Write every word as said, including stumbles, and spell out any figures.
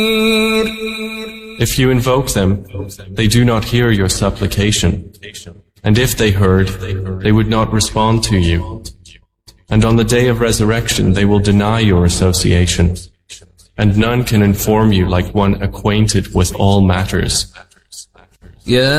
If you invoke them, they do not hear your supplication. And if they heard, they would not respond to you. And on the day of resurrection, they will deny your association. And none can inform you like one acquainted with all matters. يا